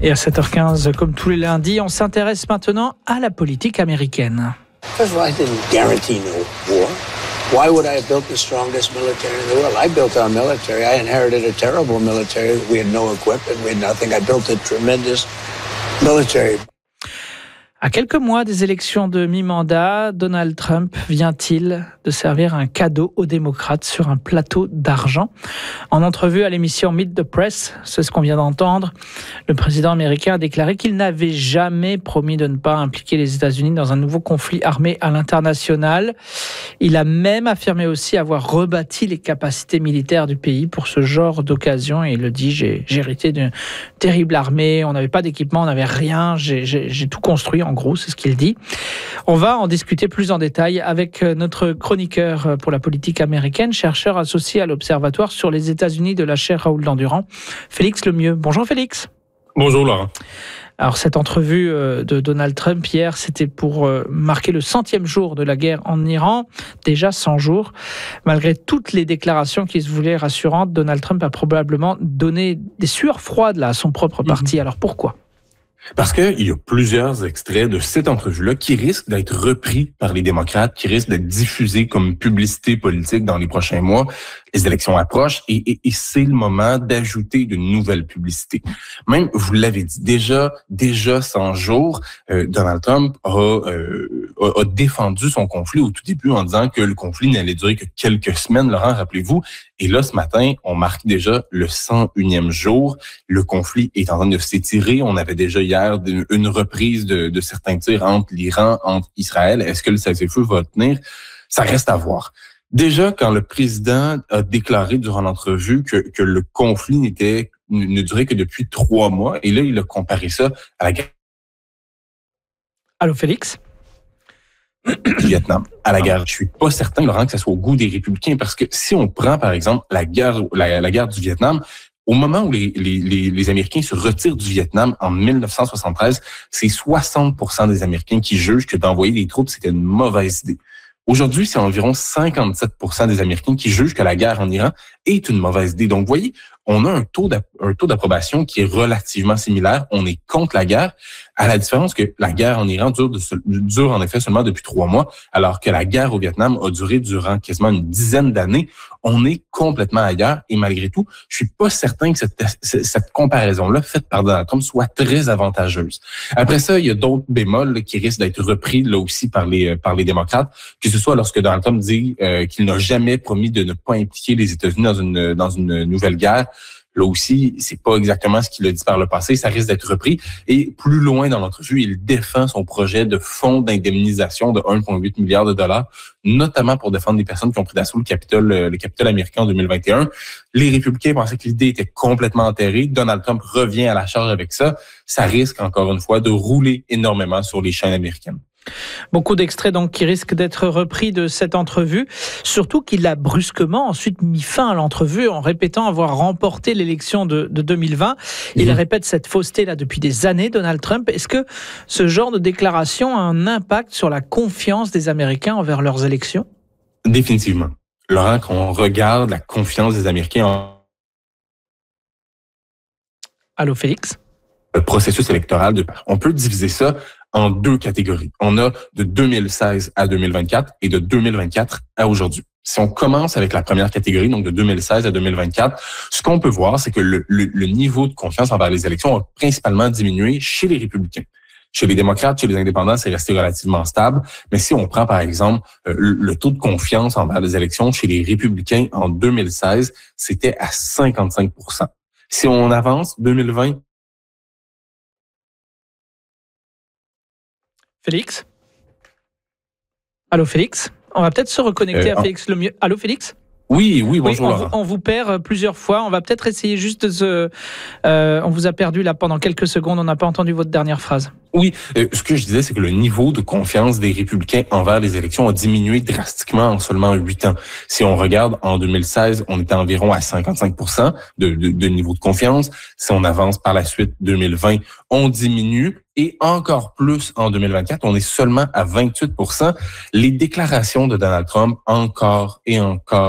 Et à 7h15, comme tous les lundis, on s'intéresse maintenant à la politique américaine. First of all, I didn't guarantee no war. Why would I have built the strongest military in the world? I built our military. I inherited a terrible military. We had no equipment. We had nothing. I built a tremendous military. À quelques mois des élections de mi-mandat, Donald Trump vient-il de servir un cadeau aux démocrates sur un plateau d'argent? En entrevue à l'émission Meet the Press, c'est ce qu'on vient d'entendre, le président américain a déclaré qu'il n'avait jamais promis de ne pas impliquer les États-Unis dans un nouveau conflit armé à l'international. Il a même affirmé aussi avoir rebâti les capacités militaires du pays pour ce genre d'occasion. Et il le dit, j'ai hérité d'une terrible armée, on n'avait pas d'équipement, on n'avait rien, j'ai tout construit. En gros, c'est ce qu'il dit. On va en discuter plus en détail avec notre chroniqueur pour la politique américaine, chercheur associé à l'Observatoire sur les États-Unis de la chaire Raoul Dandurand, Félix Lemieux. Bonjour Félix. Bonjour Laurent. Alors cette entrevue de Donald Trump hier, c'était pour marquer le 100e jour de la guerre en Iran, déjà 100 jours. Malgré toutes les déclarations qui se voulaient rassurantes, Donald Trump a probablement donné des sueurs froides là, à son propre parti. Alors pourquoi ? Parce qu'il y a plusieurs extraits de cette entrevue-là qui risquent d'être repris par les démocrates, qui risquent d'être diffusés comme publicité politique dans les prochains mois. Les élections approchent et c'est le moment d'ajouter de nouvelles publicités. Même, vous l'avez dit, déjà 100 jours, Donald Trump a défendu son conflit au tout début en disant que le conflit n'allait durer que quelques semaines, Laurent, rappelez-vous. Et là, ce matin, on marque déjà le 101e jour. Le conflit est en train de s'étirer. On avait déjà hier une reprise de certains tirs entre l'Iran, entre Israël. Est-ce que le cessez-le-feu va tenir? Ça reste à voir. Déjà, quand le président a déclaré durant l'entrevue que le conflit ne durait que depuis 3 mois, et là, il a comparé ça à la guerre. Allô, Félix? Du Vietnam, à la guerre. Je suis pas certain, Laurent, que ça soit au goût des républicains, parce que si on prend, par exemple, la guerre du Vietnam, au moment où les Américains se retirent du Vietnam en 1973, c'est 60% des Américains qui jugent que d'envoyer des troupes, c'était une mauvaise idée. Aujourd'hui, c'est environ 57% des Américains qui jugent que la guerre en Iran est une mauvaise idée. Donc, vous voyez, on a un taux d'approbation qui est relativement similaire. On est contre la guerre, à la différence que la guerre en Iran dure en effet seulement depuis 3 mois, alors que la guerre au Vietnam a duré durant quasiment une dizaine d'années. On est complètement ailleurs et malgré tout, je suis pas certain que cette comparaison-là faite par Donald Trump soit très avantageuse. Après ça, il y a d'autres bémols là, qui risquent d'être repris là aussi par les démocrates, que ce soit lorsque Donald Trump dit qu'il n'a jamais promis de ne pas impliquer les États-Unis dans une nouvelle guerre. Là aussi, c'est pas exactement ce qu'il a dit par le passé, ça risque d'être repris. Et plus loin dans l'entrevue, il défend son projet de fonds d'indemnisation de 1,8 milliard de dollars, notamment pour défendre les personnes qui ont pris d'assaut le Capitole américain en 2021. Les républicains pensaient que l'idée était complètement enterrée. Donald Trump revient à la charge avec ça. Ça risque, encore une fois, de rouler énormément sur les chaînes américaines. Beaucoup d'extraits donc qui risquent d'être repris de cette entrevue, surtout qu'il a brusquement ensuite mis fin à l'entrevue en répétant avoir remporté l'élection de 2020. Il répète cette fausseté-là depuis des années, Donald Trump. Est-ce que ce genre de déclaration a un impact sur la confiance des Américains envers leurs élections? Définitivement. Laurent, quand on regarde la confiance des Américains Allô, Félix? Le processus électoral, on peut diviser ça en 2 catégories. On a de 2016 à 2024 et de 2024 à aujourd'hui. Si on commence avec la première catégorie, donc de 2016 à 2024, ce qu'on peut voir, c'est que le niveau de confiance envers les élections a principalement diminué chez les républicains. Chez les démocrates, chez les indépendants, c'est resté relativement stable. Mais si on prend, par exemple, le taux de confiance envers les élections chez les républicains en 2016, c'était à 55%. Si on avance, 2020, Félix? Allô, Félix? On va peut-être se reconnecter à Félix Lemieux. Allô, Félix? Oui, bonjour oui, Laurent. On vous perd plusieurs fois. On va peut-être essayer juste de on vous a perdu là pendant quelques secondes. On n'a pas entendu votre dernière phrase. Oui, ce que je disais, c'est que le niveau de confiance des républicains envers les élections a diminué drastiquement en seulement 8 ans. Si on regarde, en 2016, on était environ à 55% de niveau de confiance. Si on avance par la suite, 2020, on diminue. Et encore plus en 2024, on est seulement à 28%. Les déclarations de Donald Trump, encore et encore,